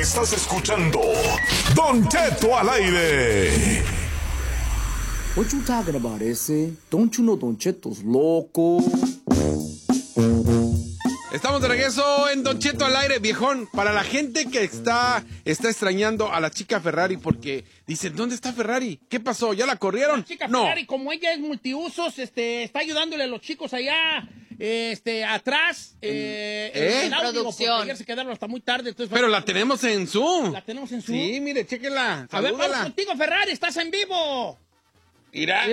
Estás escuchando Don Cheto al aire. What you talking about, ese? Don't you know Don Cheto's loco? Estamos de regreso en Don Cheto al aire, viejón. Para la gente que está extrañando a la chica Ferrari porque dicen, ¿dónde está Ferrari? ¿Qué pasó? ¿Ya la corrieron? La chica No. Ferrari, como ella es multiusos, está ayudándole a los chicos allá, atrás, en el audio, producción. porque ayer se quedaron hasta muy tarde. Entonces, Pero la tenemos en Zoom. La tenemos en Zoom. Sí, mire, chéquenla. A ver, vamos Salúdala. contigo, Ferrari, estás en vivo. Mírala.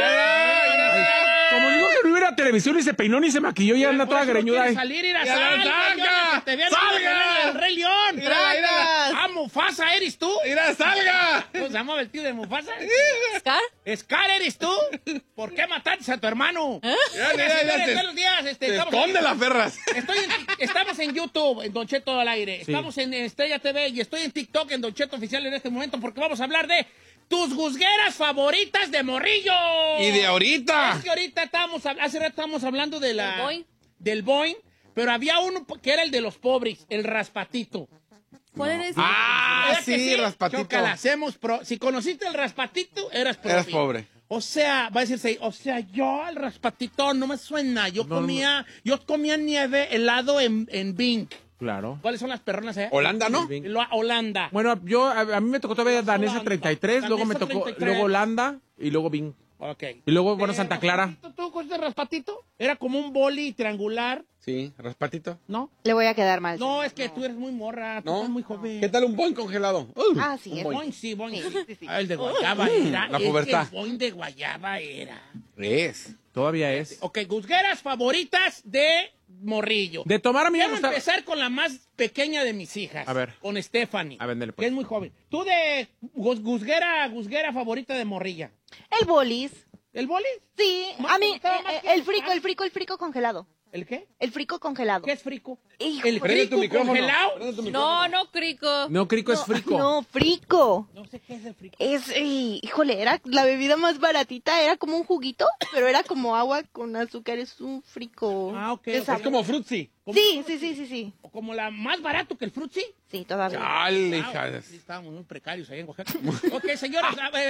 Mírala. Como digo que no iba a televisión, ni se peinó, ni se maquilló, ya anda Por toda eso no greñuda quiere ahí. salir, ir a Ya, salga. que te vean Salga. el Rey León. Mira. Ah, Mufasa, ¿eres tú? ¡Mira, salga! ¿Cómo se llama el tío de Mufasa? ¿Scar? ¿Scar eres tú? ¿Por qué mataste a tu hermano? Buenos días, Esconde las perras. Estamos en YouTube, en Don Cheto al aire. Sí. Estamos en Estrella TV y estoy en TikTok, en Don Cheto Oficial en este momento, porque vamos a hablar de tus guzgueras favoritas de morrillo. Y de ahorita. Es que ahorita hace rato estábamos hablando de Boing. del Boing, pero había uno que era el de los pobres, el raspatito. ¿Cuál era ese? Ah, ¿Verdad que sí, raspatito. Chócala, si conociste el raspatito, eras pobre. Eras pobre. O sea, va a decirse, yo el raspatito no me suena. Yo comía nieve helado en Bink. Claro. ¿Cuáles son las perronas allá? Holanda, ¿no? Holanda. Bueno, a mí me tocó todavía Danesa 33, luego me Danesa tocó 33. luego Holanda y luego Bing. Ok. Y luego, bueno, Santa Clara. ¿Raspatito? ¿Tú conociste el raspatito? Era como un boli triangular, Sí, raspatito. ¿no? Le voy a quedar mal. No, es que tú eres muy morra, tú ¿No? eres muy joven. ¿Qué tal un boing congelado? Ah, sí, es Boing, sí, boing. Sí. Ah, el de guayaba era. La es que pubertad. El boing de guayaba era. Es. Todavía es. Ok, guzgueras favoritas de morrillo. De tomar a mí me Quiero gusta. empezar con la más pequeña de mis hijas. A ver. Con Stephanie. A ver, dale, pues. Que es muy joven. Tú de guzguera favorita de morrilla. El bolis. ¿El boli? Sí, Más- a mí, estaba más que- el frico congelado. ¿El qué? El frico congelado. ¿Qué es frico? Hijo, ¿El Prende tu frico micrófono. congelado? Prende tu No, micrófono. no, Crico. No, Crico es frico. No, frico. No sé qué es el frico. Híjole, era la bebida más baratita, era como un juguito, pero era como agua con azúcar, es un frico. Ah, ok. de Es sabor. Es como frutzi. Sí. ¿O como la más barato que el frutzi? Sí, todavía. Chale, hija. Sí, estábamos muy precarios ahí en Oaxaca. Ok, señores,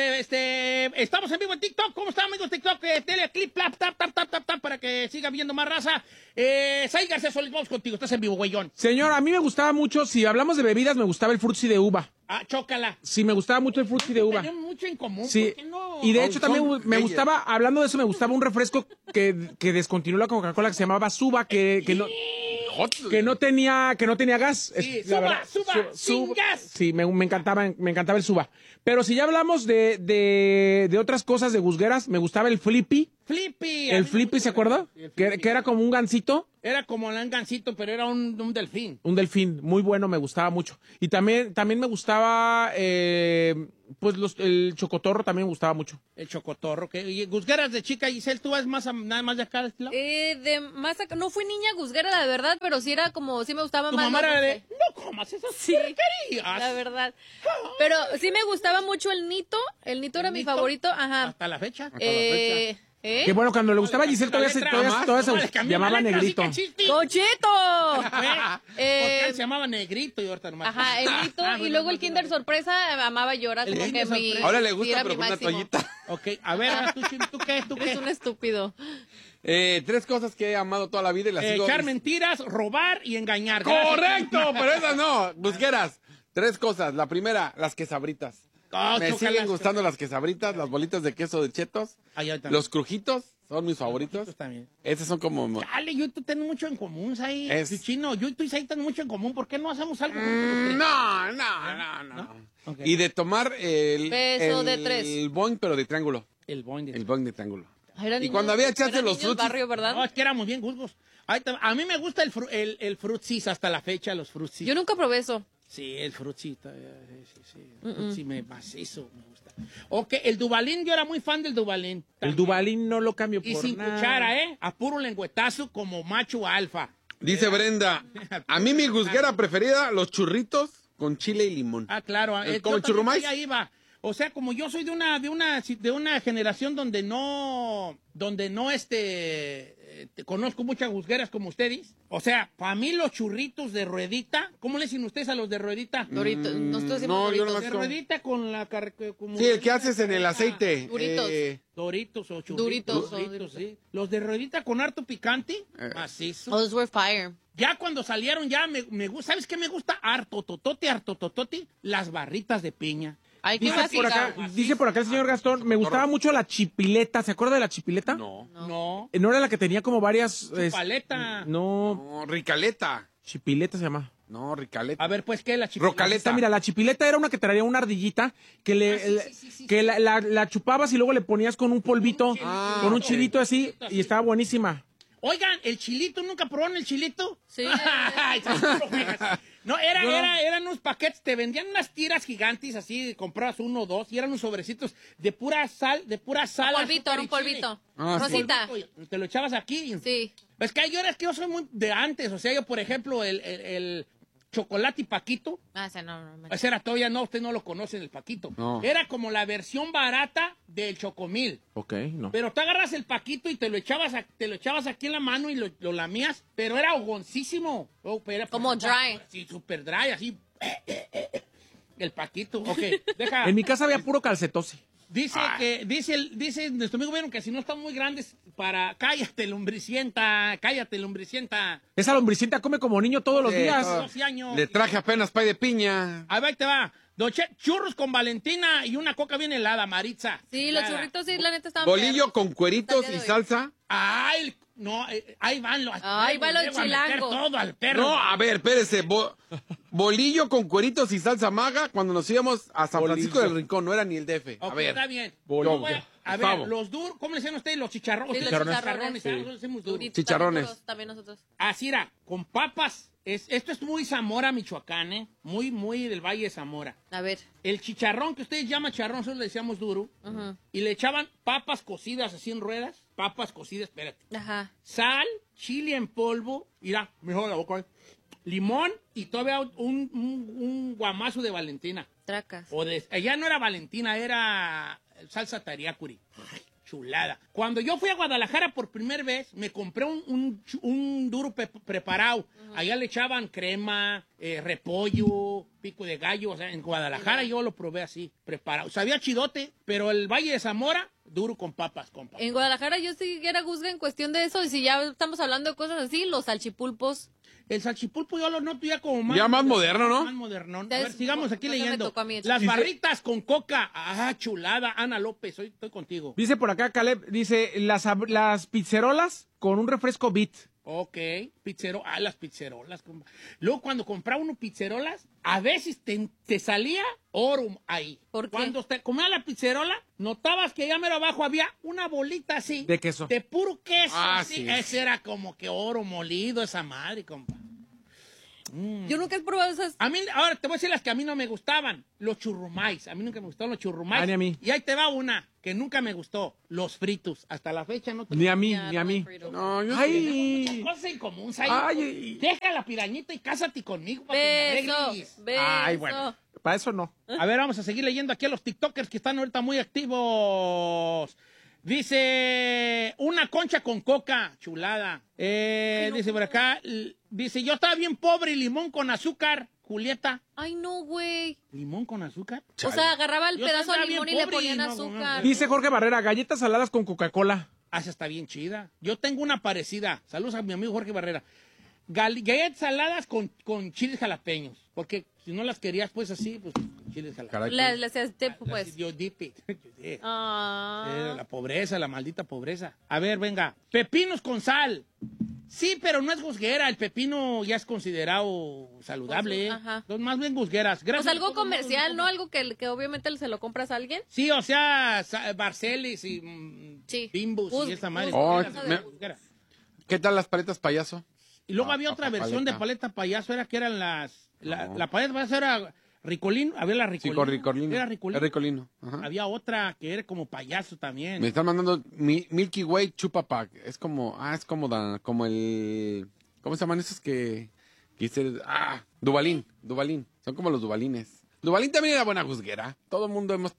estamos en vivo en TikTok. ¿Cómo están, amigos de TikTok? Teleclip, tap, para que siga viendo más raza. Sai García Solís, vamos contigo. Estás en vivo, güeyón. Señor, a mí me gustaba mucho, si hablamos de bebidas, me gustaba el frutzi de uva. Ah, chócala. Sí, me gustaba mucho el frutzi de uva. Tenemos mucho en común. Sí, ¿Por qué no? y de hecho también Son me reyes. gustaba, hablando de eso, me gustaba un refresco que descontinuó la Coca-Cola que se llamaba Suba, que no tenía gas. Sí, Es- la verdad, Suba, sin Suba. gas. Sí, me encantaba el Suba. Pero si ya hablamos de otras cosas de guzgueras, me gustaba el Flippy. Flippy. El Flippy, ¿se acuerda? Sí, el Que Flippy. era como un gansito. Era como un gansito, pero era un delfín. Un delfín, muy bueno, me gustaba mucho. Y también me gustaba, pues el chocotorro también me gustaba mucho. El chocotorro. Y guzgueras de chica, Giselle, ¿tú vas nada más de acá de este lado? De más acá, no fui niña guzguera, la verdad, pero sí era como, sí me gustaba Tu más. mamá lo era de, dulce. no comas esas Sí, porquerías. la verdad. Pero sí me gustaba mucho el Nito era mi ¿Nito? favorito, ajá. Hasta la fecha. Que bueno, cuando le gustaba a Giselle todavía se llamaba Negrito. ¡Cochito! Porque él se llamaba Negrito y ahorita nomás. Ajá, el Nito, y luego el Kinder Sorpresa, amaba llorar, El como que Kinder mi... Sorpresa. Ahora le sí, gusta, era pero mi con una máximo. toallita. Ok, a ver, ahora ¿tú qué? Es un estúpido. 3 cosas que he amado toda la vida y las sigo. Echar mentiras, robar y engañar. ¡Correcto! Pero esas no. Busqueras. 3 cosas. La primera, las quesabritas. Oh, Me chócalas. siguen gustando las quesabritas, las bolitas de queso de chetos. Ay, ahorita no. Los crujitos son mis favoritos. También. Esos son como... Dale, yo y tú tenemos mucho en común, Sai. Es- Chino, yo y tú y Sai tenemos mucho en común. ¿Por qué no hacemos algo juntos los tres? No. Ok. Y de tomar Beso de 3. el boing, pero de triángulo. El boing de... El boing de triángulo. Eran Y niños- cuando había chance eran los niños frutis. barrio, ¿verdad? No, es que éramos bien gusgos. A mí me gusta el frutsis hasta la fecha, los frutsis. Yo nunca probé eso. Sí, el frutsis. Sí. El frutsis macizo me gusta. Ok, el Dubalín, yo era muy fan del Dubalín. El también. Dubalín no lo cambio Y por sin nada. cuchara, A puro lengüetazo como macho alfa. Dice Brenda, a mí mi guzguera preferida, los churritos con chile y limón. Ah, claro. ¿Como el churrumais? Ahí va. O sea, como yo soy de una generación donde no conozco muchas juzgueras como ustedes. O sea, para mí los churritos de ruedita, ¿cómo le dicen ustedes a los de ruedita? Doritos. Nosotros decimos no, yo Doritos. no De ruedita con la Sí, el que haces en el aceite. Duritos. Doritos o churritos. Doritos. Sí. Los de ruedita con harto picante, macizo. Those were fire. Ya cuando salieron ya me gusta, ¿sabes qué me gusta? Harto totote, las barritas de piña. Ay, qué Dice por acá el señor Gastón, me gustaba mucho la chipileta. ¿Se acuerda de la chipileta? No. No, ¿No era la que tenía como varias... paleta. No, No, ricaleta. chipileta se llama. No, ricaleta. A ver, pues, ¿qué es la chipileta? Rocaleta. Mira, la chipileta era una que traía una ardillita que que la chupabas y luego le ponías con un polvito, con un chilito así, y estaba buenísima. Oigan, ¿el chilito? ¿Nunca probaron el chilito? Sí. Ay, no, eran unos paquetes, te vendían unas tiras gigantes así, comprabas uno o dos, y eran unos sobrecitos de pura sal, Polvito, azúcar era y un polvito. Ah, sí. Rosita. chile. Te lo echabas aquí. Sí. Es que yo soy muy de antes, o sea, yo, por ejemplo, el chocolate y paquito, Ah, ese no. ese era todavía no, usted no lo conoce, el paquito. No. Era como la versión barata del chocomil. Ok, no. Pero tú agarras el paquito y te lo echabas aquí en la mano y lo lamías, pero era hogoncísimo. Como dry. Sí, super dry, así. El paquito. Ok, deja. En mi casa había puro calcetose. Dice nuestro amigo, vieron que si no están muy grandes para... Cállate, lombricienta. Esa lombricienta come como niño todos los días. 12 años. Le traje apenas pay de piña. Ahí te va. Churros con Valentina y una coca bien helada, Maritza. Sí, los churritos, sí, la neta estaban Bolillo perros. con cueritos Hasta el y día de hoy. salsa. Ay, no, ahí van los... Ahí va los le voy a meter chilangos. todo al perro. No, a ver, espérese. Bolillo con cueritos y salsa maga cuando nos íbamos a San Francisco del Rincón. No era ni el DF. Ok, A ver. está bien. Bolillo. A ver, Gustavo. los duros, ¿cómo le decían ustedes? Los chicharrones. Sí, los chicharrones. Nosotros decimos duros. Duritos, Chicharrones. También nosotros. Así era, con papas. Esto es muy Zamora, Michoacán, ¿eh? Muy, muy del Valle de Zamora. A ver. El chicharrón que ustedes llaman chicharrón, nosotros le decíamos duro. Y le echaban papas cocidas así en ruedas. Papas cocidas, espérate. Ajá. Sal, chile en polvo. Mira, mejor la boca. Limón y todavía un guamazo de Valentina. Tracas. Ya no era Valentina, era salsa tariacuri. Chulada. Cuando yo fui a Guadalajara por primera vez, me compré un duro preparado. Allá le echaban crema, repollo, pico de gallo. O sea, en Guadalajara yo lo probé así, preparado. Sabía chidote, pero el Valle de Zamora, duro con papas, compa. En Guadalajara yo sí era juzga en cuestión de eso. Y si ya estamos hablando de cosas así, los salchipulpos. El salchipulpo yo lo noto ya como más... Ya más moderno, ¿no? Más moderno. A Entonces, ver, sigamos aquí no me leyendo. tocó a mí, Las dice- barritas con coca. Ah, chulada. Ana López, estoy contigo. Dice por acá Caleb, dice, las pizzerolas con un refresco Beat. Ok, las pizzerolas. Compa. Luego, cuando compraba uno pizzerolas, a veces te salía oro ahí. ¿Por qué? Cuando te comía la pizzerola, notabas que allá mero abajo había una bolita así. De queso. De puro queso. Ah, así. sí. Ese era como que oro molido, esa madre, compa. Yo nunca he probado esas. A mí, ahora te voy a decir las que a mí no me gustaban. Los churrumais. A mí nunca me gustaron los churrumais. Ah, ni a mí. Y ahí te va una que nunca me gustó. Los fritos. Hasta la fecha no te Ni a mí, Ya, ni a no mí. hay frito. No, yo Ay, cosas en común, Sai. Ay. Deja la pirañita y cásate conmigo para que me Beso. arregles. Beso. Ay, bueno. Para eso no. A ver, vamos a seguir leyendo aquí a los TikTokers que están ahorita muy activos. Dice, una concha con coca, chulada. Dice por acá, dice, yo estaba bien pobre y limón con azúcar, Julieta. Ay, no, güey. ¿Limón con azúcar? O sea, agarraba el Yo pedazo de estaba bien limón y le pobre y ponían no, azúcar. Dice Jorge Barrera, galletas saladas con Coca-Cola. Ah, esa está bien chida. Yo tengo una parecida. Saludos a mi amigo Jorge Barrera. Galletas saladas con chiles jalapeños. Porque si no las querías, pues así, pues chiles jalapeños. Caray, Le hacías tip, pues. Yo dip it. Ah. La pobreza, la maldita pobreza. A ver, venga. Pepinos con sal. Sí, pero no es gusguera. El pepino ya es considerado saludable. Ajá. Entonces, más bien gusgueras. O Gracias sea, algo a todos, comercial, ¿no? Algo que obviamente se lo compras a alguien. Sí, o sea, Barcelis y Sí. Bimbus y esa madre. Oh, Gusguera. ¿Qué tal las paletas payaso? Y luego había otra versión de paleta payaso, era que eran la paleta payaso era Ricolino, había la Sí, Ricolino. con Ricolino. Era Ricolino. Es Ricolino. Ajá. Había otra que era como payaso también. Me están mandando Milky Way Chupa Pack. Es como, como el, ¿cómo se llaman esos que hice? Dubalín. Son como los Dubalines. Dubalín también era buena juzguera. Todo el mundo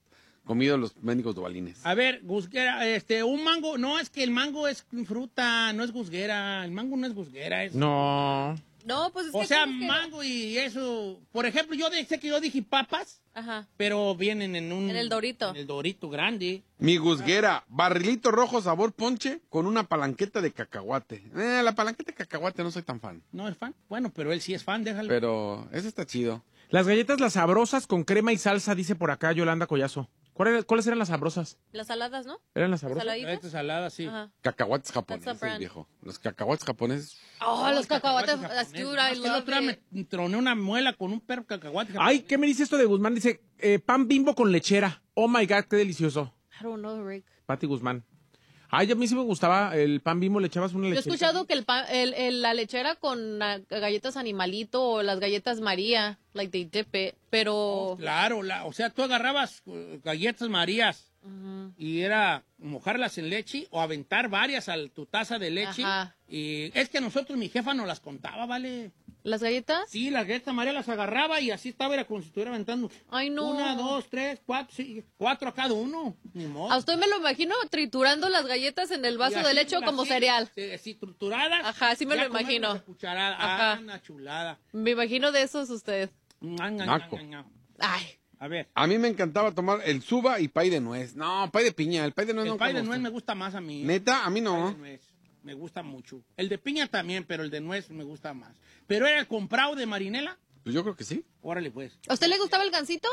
comido los mendigos dubalines. A ver, gusguera, un mango. No, es que el mango es fruta, no es gusguera. El mango no es gusguera. No. No, pues es que... O sea, como que- mango y eso. Por ejemplo, sé que yo dije papas, Ajá. pero vienen en un... En el Dorito. En el Dorito grande. Mi gusguera, barrilito rojo sabor ponche con una palanqueta de cacahuate. La palanqueta de cacahuate no soy tan fan. ¿No es fan? Bueno, pero él sí es fan, déjalo. Pero eso está chido. Las galletas las sabrosas con crema y salsa, dice por acá Yolanda Collazo. ¿Cuáles eran las sabrosas? Las saladas, ¿no? ¿Eran las sabrosas? Saladitas. Galletas saladas, sí. Ajá. Cacahuates That's a japoneses, brand. viejo. Los cacahuates japoneses. Oh, los cacahuates. japoneses. Dude, Es I que el love otro día it. me troné una muela con un perro cacahuate. Ay, ¿qué me dice esto de Guzmán? Dice, pan Bimbo con lechera. Oh my God, qué delicioso. I don't know, Rick. Pati Guzmán. Ay, a mí sí me gustaba el pan Bimbo, le echabas una Yo he lechera. escuchado que la lechera con galletas Animalito o las galletas María, like they dip it, pero... Claro, o sea, tú agarrabas galletas Marías y era mojarlas en leche o aventar varias a tu taza de leche. Ajá. Y es que a nosotros mi jefa nos las contaba, ¿vale? ¿Las galletas? Sí, las galletas María las agarraba y así estaba, era como si estuviera aventando. Ay, no. 1, 2, 3, 4, sí, 4 a cada uno. Ni modo. A usted me lo imagino triturando las galletas en el Y vaso así, de leche como así, cereal. Así trituradas. Ajá, así me ya lo imagino. comerlas a cucharada. Ajá. Ah, una chulada. Me imagino de esos usted. Naco. Ay. A ver. A mí me encantaba tomar el suba y pay de nuez. No, pay de piña. El pay de nuez El no pay de conozco. nuez me gusta más a mí. Neta, a mí El pay no. de nuez me gusta mucho. El de piña también, pero el de nuez me gusta más. ¿Pero era el comprado de Marinela? Pues yo creo que sí. Órale, pues. ¿A usted le gustaba el gansito?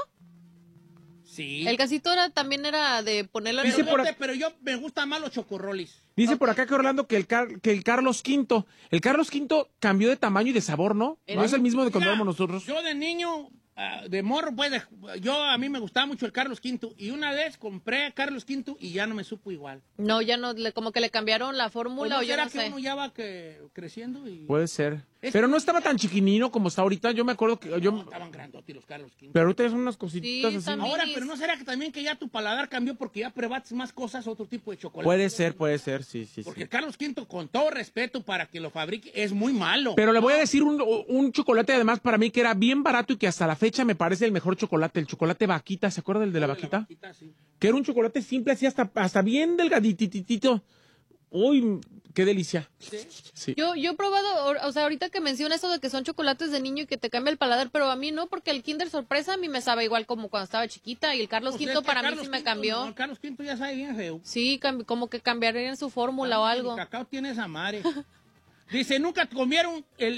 Sí. El gansito también era de ponerlo en Pero, el... por pero yo me gustan más los chocorrolis. Dice por acá que Orlando que el Carlos V. El Carlos V cambió de tamaño y de sabor, ¿no? No es el mismo de cuando Mira, éramos nosotros. Yo de niño, de morro, pues, a mí me gustaba mucho el Carlos V. Y una vez compré a Carlos V y ya no me supo igual. No, ya no, como que le cambiaron la ¿O fórmula no o yo será no que sé. uno ya va creciendo y... Puede ser. Es Pero que- no estaba tan chiquinino como está ahorita. Yo me acuerdo que... No, estaban grandotes los Carlos V. Pero ahorita son unas cositas Sí, así. también. Ahora, pero ¿no será que también que ya tu paladar cambió porque ya probaste más cosas, otro tipo de chocolate? Puede ser, sí, sí, Porque sí. el Carlos V, con todo respeto para que lo fabrique, es muy malo. Pero le voy a decir un chocolate además para mí que era bien barato y que hasta la fecha me parece el mejor chocolate, el chocolate vaquita, ¿se acuerda del de la vaquita? Sí. Que era un chocolate simple así hasta bien delgadititito. Uy, qué delicia. Sí. Yo he probado, o sea, ahorita que menciona eso de que son chocolates de niño y que te cambia el paladar, pero a mí no, porque el Kinder Sorpresa a mí me sabe igual como cuando estaba chiquita y el Carlos Pues es V que para mí Carlos sí me V, cambió. no, el Carlos V ya sabe bien feo. Sí, como que cambiarían su fórmula o algo. El cacao tiene esa madre. Dice, nunca comieron el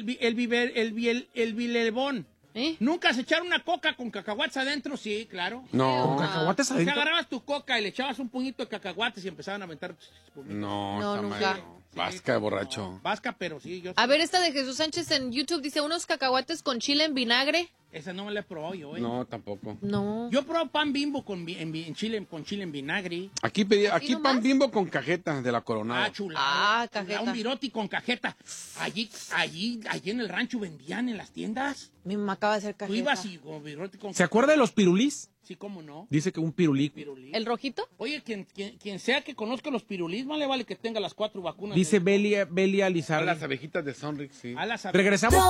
bilebón. ¿Eh? ¿Nunca se echaron una coca con cacahuates adentro? Sí, claro. No. ¿Con cacahuates O sea, adentro? agarrabas tu coca y le echabas un puñito de cacahuates y empezaban a aventar... No, No, esa nunca. madre no. Vasca de borracho. No, vasca, pero sí, yo... A ver, esta de Jesús Sánchez en YouTube dice unos cacahuates con chile en vinagre. Esa no me la he probado yo, ¿eh? No, tampoco. No. Yo probé pan Bimbo con chile en vinagre. Aquí nomás? pan Bimbo con cajeta de la Coronada. Ah, chula. Ah, cajeta. Un viroti con cajeta. Allí en el rancho vendían en las tiendas. Mi mamá acaba de hacer Tú cajeta. ibas y con viroti con ¿Se acuerda de los pirulís? Sí, cómo no. Dice que un pirulí. Pirulí. ¿El rojito? Oye, quien sea que conozca los pirulís, vale que tenga las 4 vacunas. Dice Belia A Lizardi. las abejitas de Sonrix, sí. A las Regresamos.